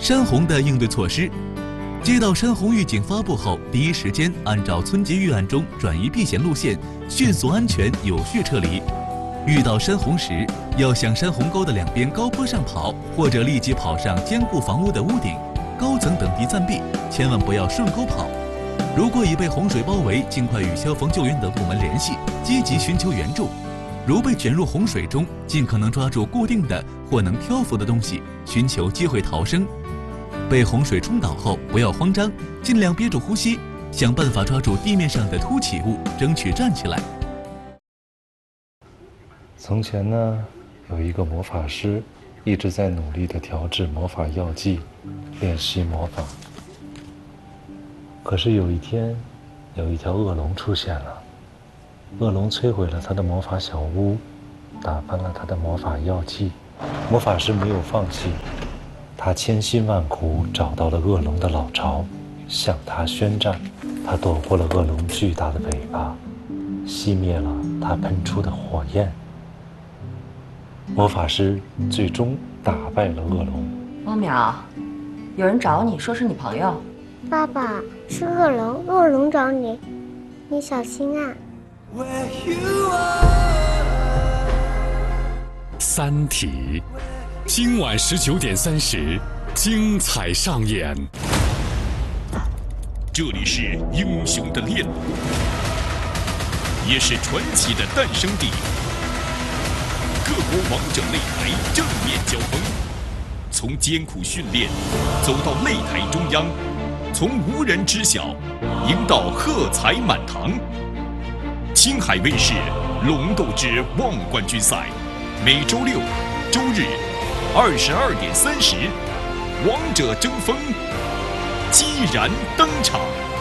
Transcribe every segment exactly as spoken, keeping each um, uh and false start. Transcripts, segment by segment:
山洪的应对措施。接到山洪预警发布后，第一时间按照村级预案中转移避险路线，迅速、安全、有序撤离。遇到山洪时，要向山洪沟的两边高坡上跑，或者立即跑上坚固房屋的屋顶、高层等地暂避，千万不要顺沟跑。如果已被洪水包围，尽快与消防救援等部门联系，积极寻求援助。如被卷入洪水中，尽可能抓住固定的或能漂浮的东西，寻求机会逃生。被洪水冲倒后，不要慌张，尽量憋住呼吸，想办法抓住地面上的凸起物，争取站起来。 从前呢，有一个魔法师，一直在努力地调制魔法药剂，练习魔法。可是有一天，有一条恶龙出现了。恶龙摧毁了他的魔法小屋，打翻了他的魔法药剂。魔法师没有放弃，他千辛万苦找到了恶龙的老巢，向他宣战。他躲过了恶龙巨大的尾巴，熄灭了他喷出的火焰。魔法师最终打败了恶龙。 汪淼，有人找你，说是你朋友。 爸爸，是恶龙，恶龙找你，你小心啊。 三体，今晚十九点三十，精彩上演。 这里是英雄的炼炉，也是传奇的诞生地。各国王者擂台正面交锋，从艰苦训练走到擂台中央，从无人知晓赢到喝彩满堂。青海卫视《龙斗之望冠军赛》，每周六、周日二十二点三十，王者争锋，激然登场。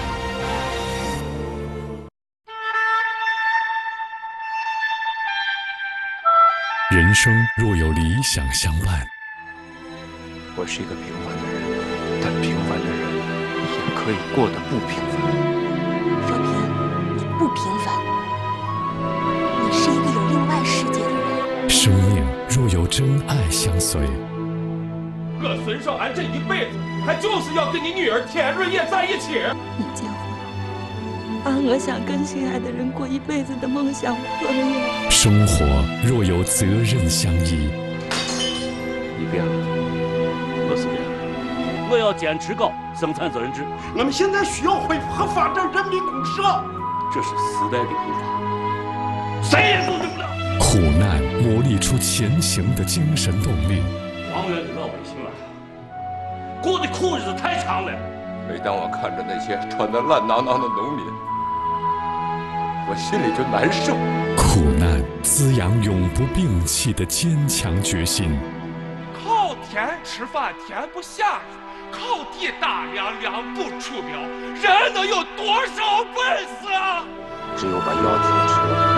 人生若有理想相伴， 我是一个平凡的人，但平凡的人也可以过得不平凡。 若平，你不平凡，你是一个有另外世界的人。 生命若有真爱相随， 我孙少安这一辈子，他就是要跟你女儿田润叶在一起。 你结婚，把我想跟心爱的人过一辈子的梦想破灭。 生活若有责任相依， 你变了，我是变了。 我要坚持搞生产责任制。 我们现在需要恢复和发展人民公社， 这是时代的步伐，谁也阻止不了。 苦难磨砺出前行的精神动力。 王源知道违心了，过的苦日子太长了。 每当我看着那些穿得烂囊囊的农民，我心里就难受。 苦难滋养永不摒弃的坚强决心。 靠天吃饭天不下雨，靠地打粮粮不出苗，人能有多少本事啊？ 只有把腰挺直。